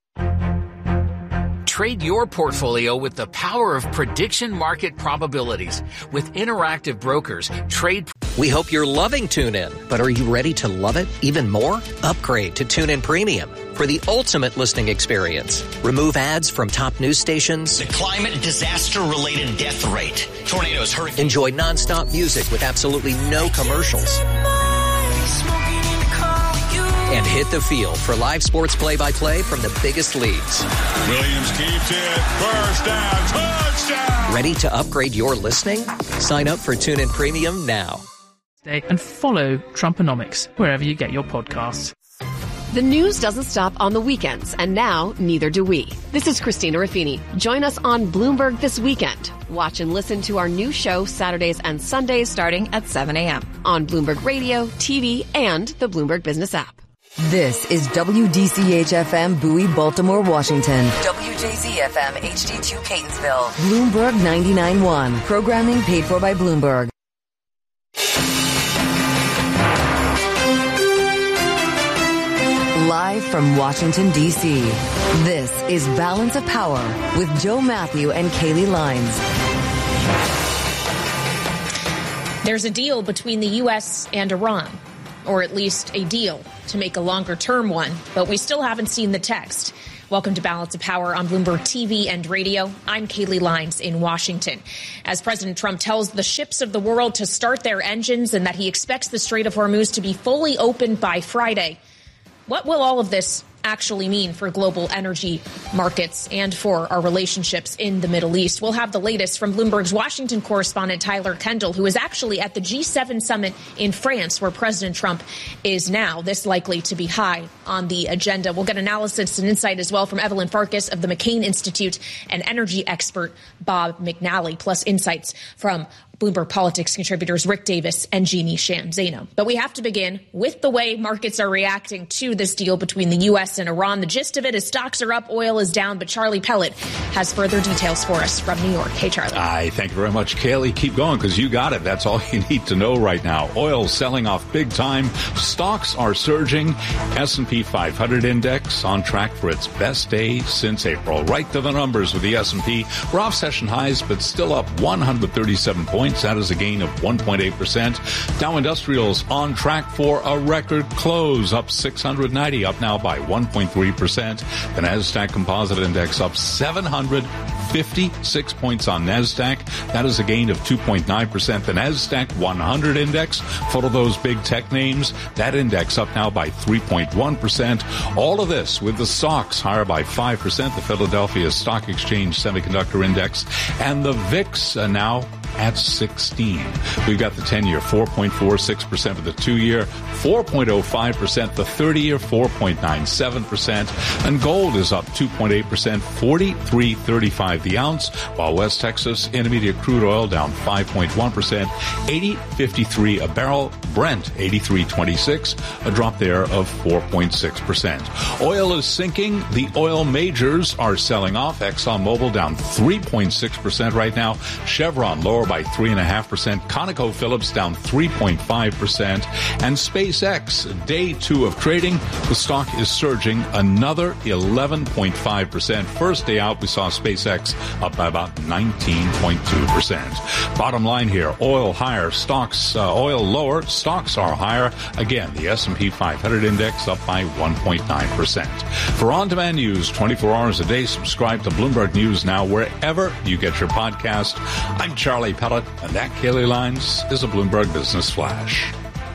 [SPEAKER 26] Trade your portfolio with the power of prediction market probabilities. With Interactive Brokers, trade.
[SPEAKER 27] We hope you're loving TuneIn, but are you ready to love it even more? Upgrade to TuneIn Premium for the ultimate listening experience. Remove ads from top news stations.
[SPEAKER 28] The climate disaster-related death rate. Tornadoes, hurricanes.
[SPEAKER 27] Enjoy nonstop music with absolutely no commercials. And hit the field for live sports play-by-play from the biggest leagues.
[SPEAKER 12] Williams keeps it. First down. Touchdown.
[SPEAKER 27] Ready to upgrade your listening? Sign up for TuneIn Premium now.
[SPEAKER 3] And follow Trumponomics wherever you get your podcasts.
[SPEAKER 4] The news doesn't stop on the weekends, and now neither do we. This is Christina Raffini. Join us on Bloomberg this weekend. Watch and listen to our new show Saturdays and Sundays starting at seven a.m. on Bloomberg Radio, T V, and the Bloomberg Business app.
[SPEAKER 5] This is W D C H F M Bowie, Baltimore, Washington.
[SPEAKER 6] W J Z F M H D two Catonsville.
[SPEAKER 5] Bloomberg ninety-nine point one. Programming paid for by Bloomberg. Live from Washington, D C, this is Balance of Power with Joe Matthew and Kaylee Lines.
[SPEAKER 2] There's a deal between the U S and Iran, or at least a deal to make a longer-term one, but we still haven't seen the text. Welcome to Balance of Power on Bloomberg T V and radio. I'm Kaylee Lines in Washington. As President Trump tells the ships of the world to start their engines and that he expects the Strait of Hormuz to be fully opened by Friday, what will all of this actually mean for global energy markets and for our relationships in the Middle East? We'll have the latest from Bloomberg's Washington correspondent Tyler Kendall, who is actually at the G seven summit in France, where President Trump is now. This likely to be high on the agenda. We'll get analysis and insight as well from Evelyn Farkas of the McCain Institute and energy expert Bob McNally, plus insights from Bloomberg Politics contributors Rick Davis and Jeannie Sham Zaino. But we have to begin with the way markets are reacting to this deal between the U S and Iran. The gist of it is stocks are up, oil is down, but Charlie Pellet has further details for us from New York. Hey, Charlie.
[SPEAKER 1] Hi, thank you very much, Kaylee. Keep going because you got it. That's all you need to know right now. Oil selling off big time. Stocks are surging. S and P five hundred index on track for its best day since April. Right to the numbers with the S and P. We're off session highs, but still up one hundred thirty-seven points. That is a gain of one point eight percent. Dow Industrials on track for a record close, up six hundred ninety, up now by one point three percent. The Nasdaq Composite Index up seven hundred fifty-six points on Nasdaq. That is a gain of two point nine percent. The Nasdaq one hundred Index, full of those big tech names, that index up now by three point one percent. All of this with the stocks higher by five percent. The Philadelphia Stock Exchange Semiconductor Index and the V I X uh, now at sixteen. We've got the ten-year four point four six percent for the two-year, four point oh five percent the thirty-year, four point nine seven percent, and gold is up two point eight percent, forty-three thirty-five the ounce, while West Texas Intermediate crude oil down five point one percent, eighty fifty-three a barrel. Brent eighty-three twenty-six, a drop there of four point six percent. Oil is sinking. The oil majors are selling off. ExxonMobil down three point six percent right now. Chevron lower by three point five percent. ConocoPhillips down three point five percent. And SpaceX, day two of trading, the stock is surging another eleven point five percent. First day out, we saw SpaceX up by about nineteen point two percent. Bottom line here, oil higher, stocks, uh, oil lower, stocks are higher. Again, the S and P five hundred index up by one point nine percent. For on-demand news twenty-four hours a day, subscribe to Bloomberg News Now wherever you get your podcast. I'm Charlie Pellet, and that, Kaylee Lines, is a Bloomberg Business Flash.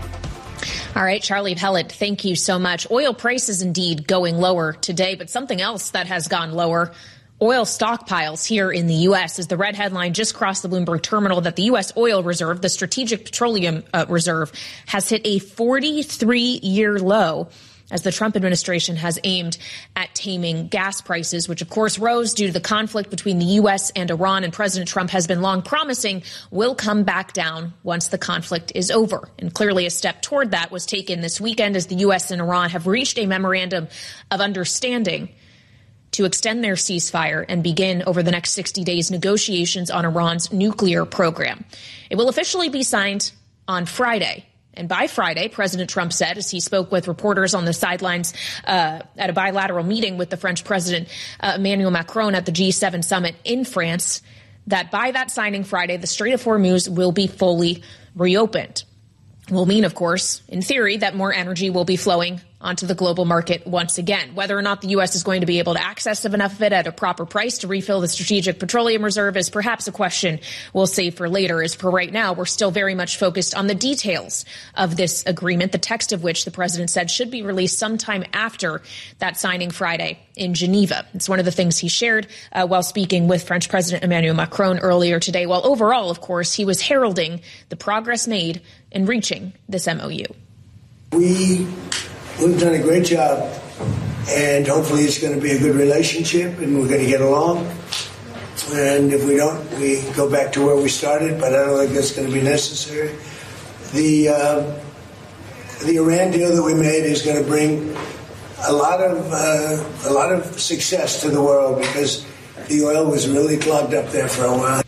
[SPEAKER 2] All right, Charlie Pellet, thank you so much. Oil prices indeed going lower today, but something else that has gone lower, oil stockpiles here in the U S, as the red headline just crossed the Bloomberg terminal that the U S oil reserve, the Strategic Petroleum uh, Reserve, has hit a forty-three year low, as the Trump administration has aimed at taming gas prices, which of course rose due to the conflict between the U S and Iran, and President Trump has been long promising will come back down once the conflict is over. And clearly a step toward that was taken this weekend, as the U S and Iran have reached a memorandum of understanding to extend their ceasefire and begin over the next sixty days negotiations on Iran's nuclear program. It will officially be signed on Friday. And by Friday, President Trump said, as he spoke with reporters on the sidelines uh, at a bilateral meeting with the French President uh, Emmanuel Macron at the G seven summit in France, that by that signing Friday, the Strait of Hormuz will be fully reopened. Will mean, of course, in theory, that more energy will be flowing onto the global market once again. Whether or not the U S is going to be able to access enough of it at a proper price to refill the strategic petroleum reserve is perhaps a question we'll save for later. As for right now, we're still very much focused on the details of this agreement, the text of which the president said should be released sometime after that signing Friday in Geneva. It's one of the things he shared uh, while speaking with French President Emmanuel Macron earlier today, while overall, of course, he was heralding the progress made in reaching this M O U.
[SPEAKER 7] We, we've done a great job, and hopefully it's going to be a good relationship, and we're going to get along. And if we don't, we go back to where we started, but I don't think that's going to be necessary. The, uh, the Iran deal that we made is going to bring a lot of uh, a lot of success to the world, because the oil was really clogged up there for a while.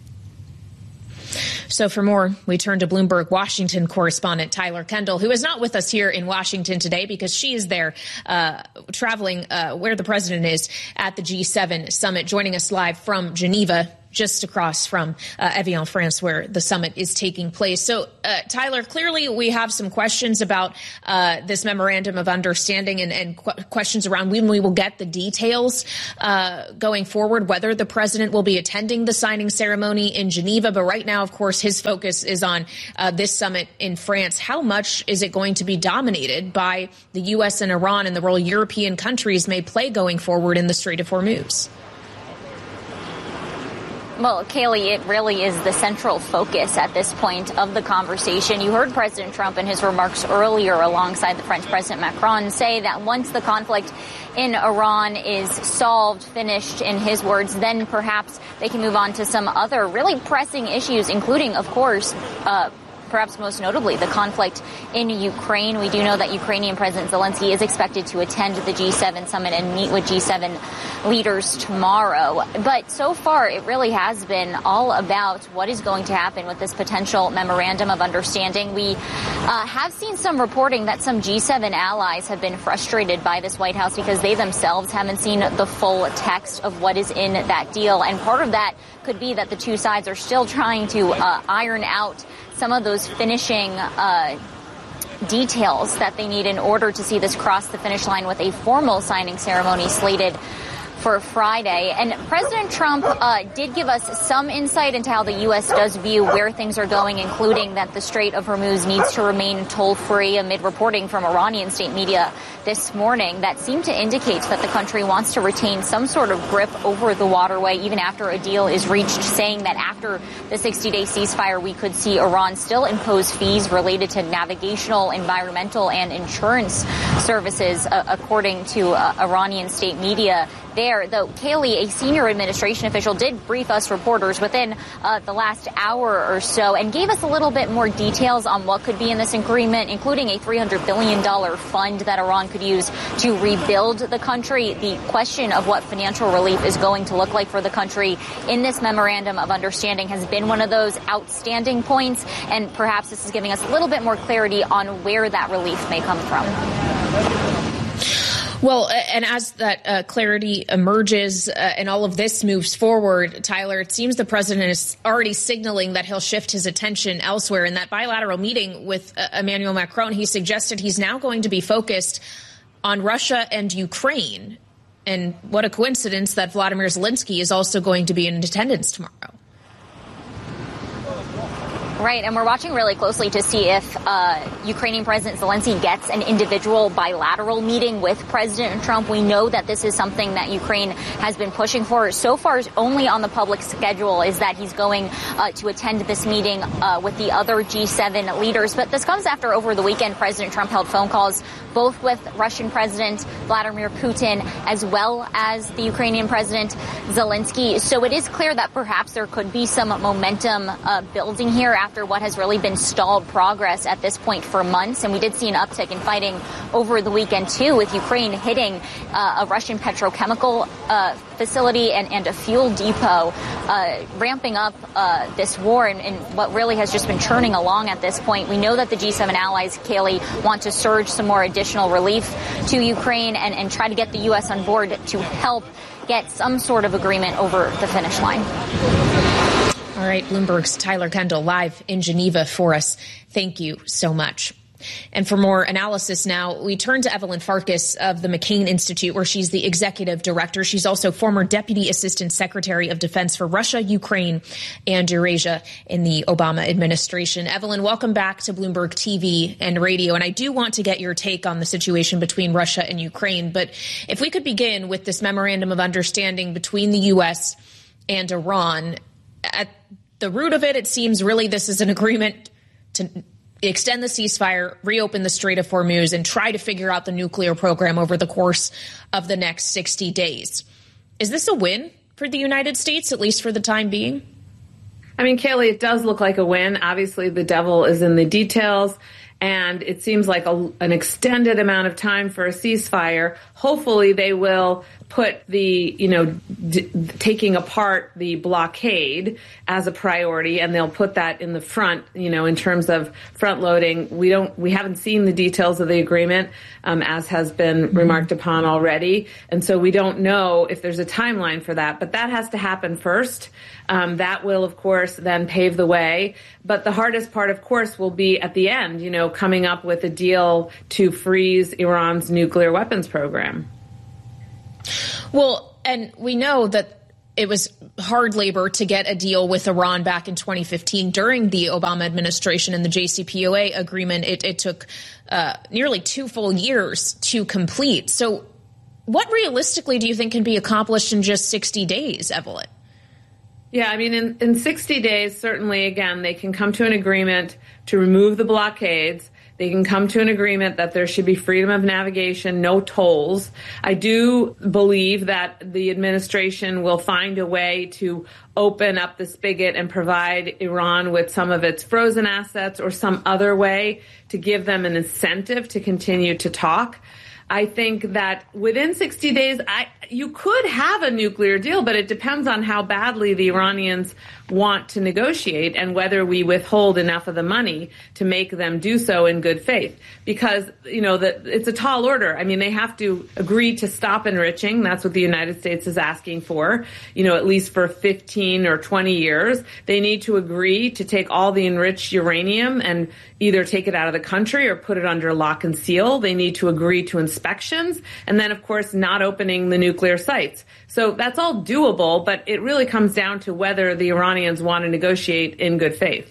[SPEAKER 2] So for more, we turn to Bloomberg Washington correspondent Tyler Kendall, who is not with us here in Washington today because she is there uh, traveling uh, where the president is at the G seven summit, joining us live from Geneva, just across from uh, Evian, France, where the summit is taking place. So, uh, Tyler, clearly we have some questions about uh, this memorandum of understanding and, and qu- questions around when we will get the details uh, going forward, whether the president will be attending the signing ceremony in Geneva. But right now, of course, his focus is on uh, this summit in France. How much is it going to be dominated by the U S and Iran and the role European countries may play going forward in the Strait of Hormuz?
[SPEAKER 9] Well, Kaylee, it really is the central focus at this point of the conversation. You heard President Trump in his remarks earlier alongside the French President Macron say that once the conflict in Iran is solved, finished, in his words, then perhaps they can move on to some other really pressing issues, including, of course, uh, perhaps most notably, the conflict in Ukraine. We do know that Ukrainian President Zelensky is expected to attend the G seven summit and meet with G seven leaders tomorrow. But so far, it really has been all about what is going to happen with this potential memorandum of understanding. We uh, have seen some reporting that some G seven allies have been frustrated by this White House because they themselves haven't seen the full text of what is in that deal. And part of that could be that the two sides are still trying to uh, iron out some of those finishing uh, details that they need in order to see this cross the finish line with a formal signing ceremony slated for Friday. And President Trump uh, did give us some insight into how the U S does view where things are going, including that the Strait of Hormuz needs to remain toll-free, amid reporting from Iranian state media this morning that seemed to indicate that the country wants to retain some sort of grip over the waterway even after a deal is reached, saying that after the sixty-day ceasefire, we could see Iran still impose fees related to navigational, environmental, and insurance services, uh, according to uh, Iranian state media. There, though, Kaylee, a senior administration official, did brief us reporters within uh, the last hour or so and gave us a little bit more details on what could be in this agreement, including a three hundred billion dollars fund that Iran could use to rebuild the country. The question of what financial relief is going to look like for the country in this memorandum of understanding has been one of those outstanding points, and perhaps this is giving us a little bit more clarity on where that relief may come from.
[SPEAKER 2] Well, and as that uh, clarity emerges uh, and all of this moves forward, Tyler, it seems the president is already signaling that he'll shift his attention elsewhere. In that bilateral meeting with uh, Emmanuel Macron, he suggested he's now going to be focused on Russia and Ukraine. And what a coincidence that Vladimir Zelensky is also going to be in attendance tomorrow.
[SPEAKER 9] Right, and we're watching really closely to see if uh, Ukrainian President Zelensky gets an individual bilateral meeting with President Trump. We know that this is something that Ukraine has been pushing for. So far, only on the public schedule is that he's going uh, to attend this meeting uh, with the other G seven leaders. But this comes after, over the weekend, President Trump held phone calls both with Russian President Vladimir Putin as well as the Ukrainian President Zelensky. So it is clear that perhaps there could be some momentum uh, building here after what has really been stalled progress at this point for months. And we did see an uptick in fighting over the weekend, too, with Ukraine hitting uh, a Russian petrochemical uh, facility and, and a fuel depot, uh, ramping up uh, this war and, and what really has just been churning along at this point. We know that the G seven allies, Kaylee, want to surge some more additional relief to Ukraine and, and try to get the U S on board to help get some sort of agreement over the finish line.
[SPEAKER 2] All right, Bloomberg's Tyler Kendall live in Geneva for us. Thank you so much. And for more analysis now, we turn to Evelyn Farkas of the McCain Institute, where she's the executive director. She's also former Deputy Assistant Secretary of Defense for Russia, Ukraine, and Eurasia in the Obama administration. Evelyn, welcome back to Bloomberg T V and radio. And I do want to get your take on the situation between Russia and Ukraine. But if we could begin with this memorandum of understanding between the U S and Iran. At the root of it, it seems really this is an agreement to extend the ceasefire, reopen the Strait of Hormuz, and try to figure out the nuclear program over the course of the next sixty days. Is this a win for the United States, at least for the time being?
[SPEAKER 10] I mean, Kaylee, it does look like a win. Obviously, the devil is in the details, and it seems like a, an extended amount of time for a ceasefire. Hopefully, they will put the, you know, d- taking apart the blockade as a priority, and they'll put that in the front, you know, in terms of front loading. We don't, we haven't seen the details of the agreement, um, as has been mm-hmm. remarked upon already. And so we don't know if there's a timeline for that, but that has to happen first. Um, that will, of course, then pave the way. But the hardest part, of course, will be at the end, you know, coming up with a deal to freeze Iran's nuclear weapons program.
[SPEAKER 2] Well, and we know that it was hard labor to get a deal with Iran back in twenty fifteen during the Obama administration and the J C P O A agreement. It, it took uh, nearly two full years to complete. So what realistically do you think can be accomplished in just sixty days, Evelyn?
[SPEAKER 10] Yeah, I mean, in, in sixty days, certainly, again, they can come to an agreement to remove the blockades. They can come to an agreement that there should be freedom of navigation, no tolls. I do believe that the administration will find a way to open up the spigot and provide Iran with some of its frozen assets or some other way to give them an incentive to continue to talk. I think that within sixty days, I, you could have a nuclear deal, but it depends on how badly the Iranians want to negotiate and whether we withhold enough of the money to make them do so in good faith. Because, you know, the, it's a tall order. I mean, they have to agree to stop enriching. That's what the United States is asking for, you know, at least for fifteen or twenty years. They need to agree to take all the enriched uranium and either take it out of the country or put it under lock and seal. They need to agree to inspections and then, of course, not opening the nuclear sites. So that's all doable, but it really comes down to whether the Iranians want to negotiate in good faith.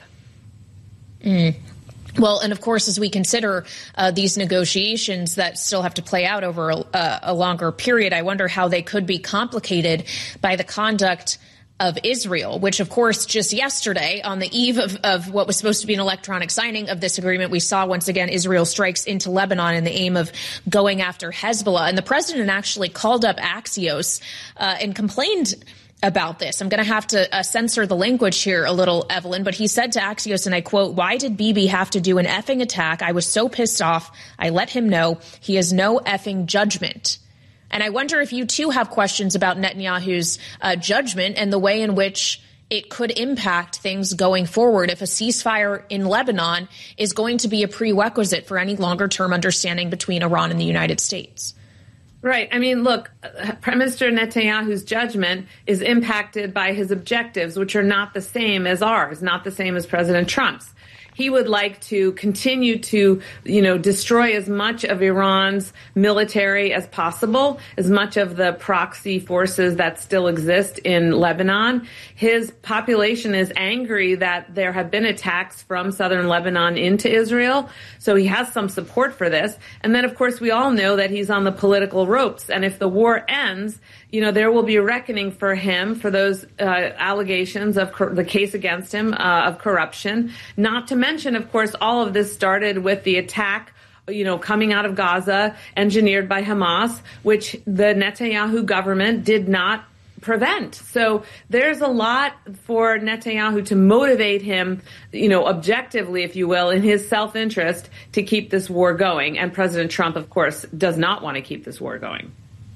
[SPEAKER 2] Mm. Well, and of course, as we consider uh, these negotiations that still have to play out over a, a longer period, I wonder how they could be complicated by the conduct of Israel, which, of course, just yesterday, on the eve of, of what was supposed to be an electronic signing of this agreement, we saw once again Israel strikes into Lebanon in the aim of going after Hezbollah. And the president actually called up Axios uh, and complained about this. I'm going to have to uh, censor the language here a little, Evelyn, but he said to Axios, and I quote, "Why did Bibi have to do an effing attack? I was so pissed off. I let him know he has no effing judgment." And I wonder if you, too, have questions about Netanyahu's uh, judgment and the way in which it could impact things going forward if a ceasefire in Lebanon is going to be a prerequisite for any longer-term understanding between Iran and the United States.
[SPEAKER 10] Right. I mean, look, Prime Minister Netanyahu's judgment is impacted by his objectives, which are not the same as ours, not the same as President Trump's. He would like to continue to, you know, destroy as much of Iran's military as possible, as much of the proxy forces that still exist in Lebanon. His population is angry that there have been attacks from southern Lebanon into Israel, so he has some support for this. And then, of course, we all know that he's on the political ropes, and if the war ends, you know, there will be a reckoning for him for those uh, allegations of cor- the case against him uh, of corruption. Not to mention, of course, all of this started with the attack, you know, coming out of Gaza, engineered by Hamas, which the Netanyahu government did not prevent. So there's a lot for Netanyahu to motivate him, you know, objectively, if you will, in his self-interest to keep this war going. And President Trump, of course, does not want to keep this war going.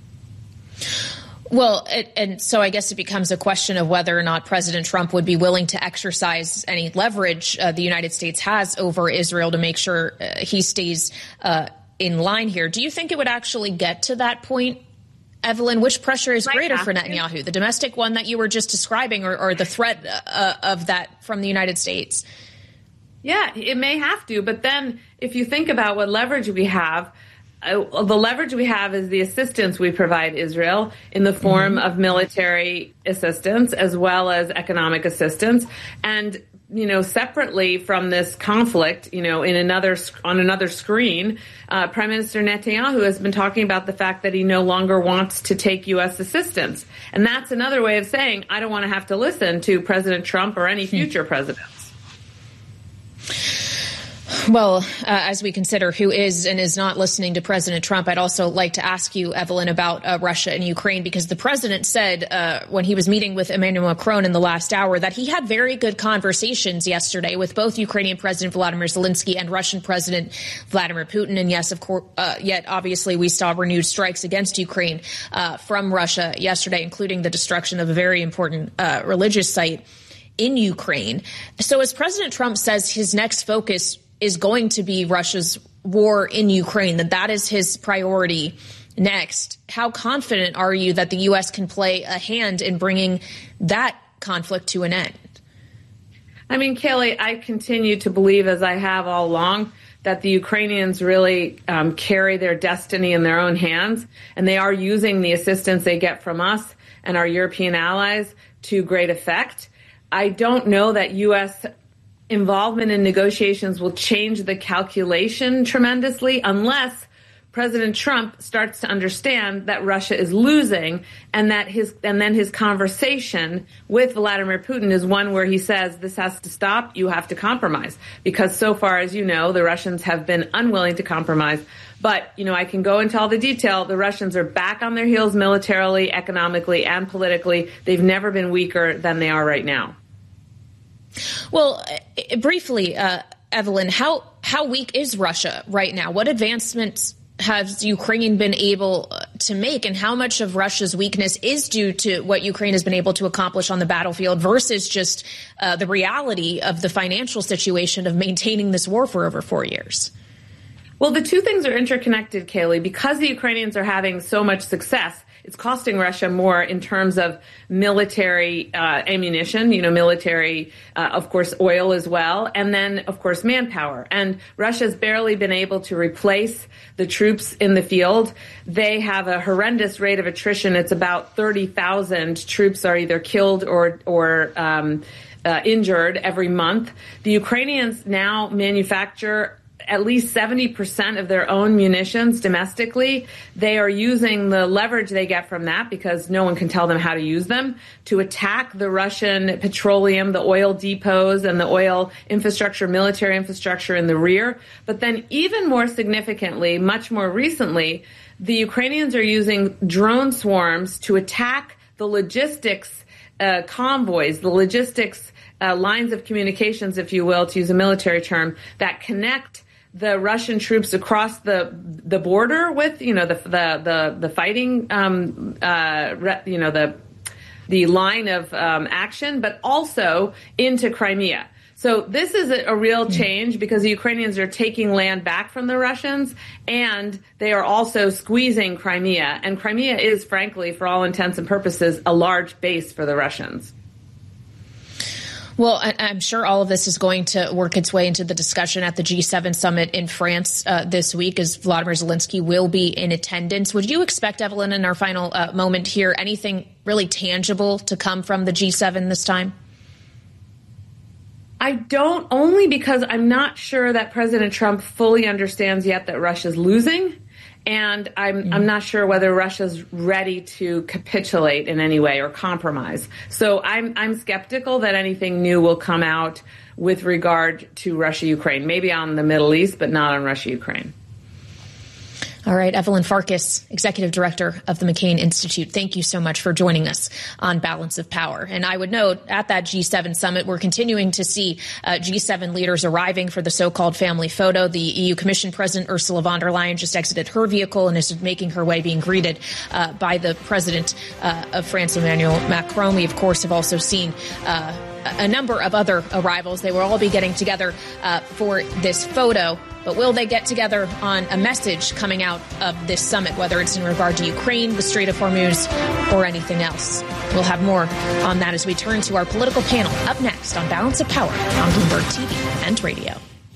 [SPEAKER 2] Well, it, and so I guess it becomes a question of whether or not President Trump would be willing to exercise any leverage uh, the United States has over Israel to make sure uh, he stays uh, in line here. Do you think it would actually get to that point, Evelyn? Which pressure is greater for Netanyahu, the domestic one that you were just describing, or, or the threat uh, of that from the United States?
[SPEAKER 10] Yeah, it may have to. But then if you think about what leverage we have, uh, the leverage we have is the assistance we provide Israel in the form mm-hmm. of military assistance as well as economic assistance. And, you know, separately from this conflict, you know, in another on another screen, uh, Prime Minister Netanyahu has been talking about the fact that he no longer wants to take U S assistance. And that's another way of saying, I don't want to have to listen to President Trump or any future presidents.
[SPEAKER 2] Well, uh, as we consider who is and is not listening to President Trump, I'd also like to ask you, Evelyn, about uh, Russia and Ukraine, because the president said uh, when he was meeting with Emmanuel Macron in the last hour that he had very good conversations yesterday with both Ukrainian President Volodymyr Zelensky and Russian President Vladimir Putin. And yes, of course, uh, yet obviously we saw renewed strikes against Ukraine uh, from Russia yesterday, including the destruction of a very important uh, religious site in Ukraine. So as President Trump says, his next focus is going to be Russia's war in Ukraine, that that is his priority next. How confident are you that the U S can play a hand in bringing that conflict to an end?
[SPEAKER 10] I mean, Kaylee, I continue to believe, as I have all along, that the Ukrainians really um, carry their destiny in their own hands, and they are using the assistance they get from us and our European allies to great effect. I don't know that U S involvement in negotiations will change the calculation tremendously unless President Trump starts to understand that Russia is losing, and that his and then his conversation with Vladimir Putin is one where he says this has to stop, you have to compromise. Because so far, as you know, the Russians have been unwilling to compromise. But, you know, I can go into all the detail. The Russians are back on their heels militarily, economically, and politically. They've never been weaker than they are right now.
[SPEAKER 2] Well, briefly, uh, Evelyn, how how weak is Russia right now? What advancements has Ukraine been able to make, and how much of Russia's weakness is due to what Ukraine has been able to accomplish on the battlefield versus just uh, the reality of the financial situation of maintaining this war for over four years?
[SPEAKER 10] Well, the two things are interconnected, Kaylee. Because the Ukrainians are having so much success, it's costing Russia more in terms of military uh, ammunition, you know, military, uh, of course, oil as well, and then, of course, manpower. And Russia's barely been able to replace the troops in the field. They have a horrendous rate of attrition. It's about thirty thousand troops are either killed or, or um, uh, injured every month. The Ukrainians now manufacture at least seventy percent of their own munitions domestically. They are using the leverage they get from that, because no one can tell them how to use them, to attack the Russian petroleum, the oil depots, and the oil infrastructure, military infrastructure in the rear. But then even more significantly, much more recently, the Ukrainians are using drone swarms to attack the logistics uh, convoys, the logistics uh, lines of communications, if you will, to use a military term, that connect the Russian troops across the the border with, you know, the the the, the fighting, um, uh, re, you know, the the line of um, action, but also into Crimea. So this is a, a real change, because the Ukrainians are taking land back from the Russians, and they are also squeezing Crimea. And Crimea is, frankly, for all intents and purposes, a large base for the Russians.
[SPEAKER 2] Well, I'm sure all of this is going to work its way into the discussion at the G seven summit in France uh, this week, as Volodymyr Zelensky will be in attendance. Would you expect, Evelyn, in our final uh, moment here, anything really tangible to come from the G seven this time?
[SPEAKER 10] I don't, only because I'm not sure that President Trump fully understands yet that Russia's losing. And I'm mm-hmm. I'm not sure whether Russia's ready to capitulate in any way or compromise. So I'm I'm skeptical that anything new will come out with regard to Russia-Ukraine. Maybe on the Middle East, but not on Russia-Ukraine.
[SPEAKER 2] All right, Evelyn Farkas, Executive Director of the McCain Institute, thank you so much for joining us on Balance of Power. And I would note, at that G seven summit, we're continuing to see uh, G seven leaders arriving for the so-called family photo. The E U Commission President Ursula von der Leyen just exited her vehicle and is making her way, being greeted uh, by the President uh, of France, Emmanuel Macron. We, of course, have also seen uh, a number of other arrivals. They will all be getting together uh, for this photo. But will they get together on a message coming out of this summit, whether it's in regard to Ukraine, the Strait of Hormuz, or anything else? We'll have more on that as we turn to our political panel up next on Balance of Power on Bloomberg T V and radio.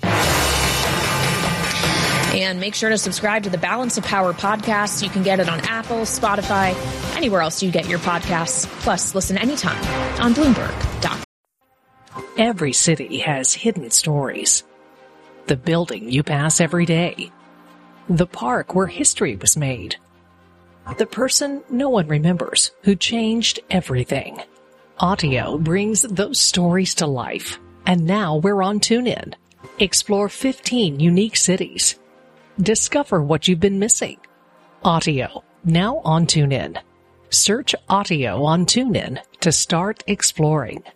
[SPEAKER 2] And make sure to subscribe to the Balance of Power podcast. You can get it on Apple, Spotify, anywhere else you get your podcasts. Plus, listen anytime on Bloomberg dot com.
[SPEAKER 22] Every city has hidden stories. The building you pass every day. The park where history was made. The person no one remembers who changed everything. Audio brings those stories to life. And now we're on TuneIn. Explore fifteen unique cities. Discover what you've been missing. Audio, now on TuneIn. Search Audio on TuneIn to start exploring.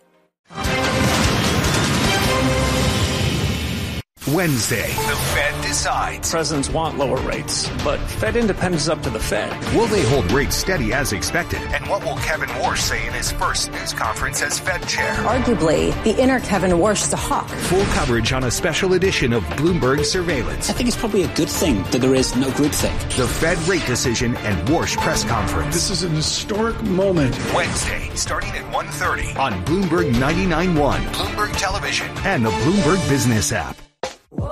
[SPEAKER 11] Wednesday, the Fed decides.
[SPEAKER 13] Presidents want lower rates, but Fed independence is up to the Fed.
[SPEAKER 11] Will they hold rates steady as expected? And what will Kevin Warsh say in his first news conference as Fed chair?
[SPEAKER 14] Arguably, the inner Kevin Warsh is a hawk.
[SPEAKER 11] Full coverage on a special edition of Bloomberg Surveillance.
[SPEAKER 15] I think it's probably a good thing that there is no groupthink.
[SPEAKER 11] The Fed rate decision and Warsh press conference.
[SPEAKER 16] This is an historic moment.
[SPEAKER 11] Wednesday, starting at one thirty on Bloomberg ninety-nine point one, Bloomberg Television, and the Bloomberg Business app.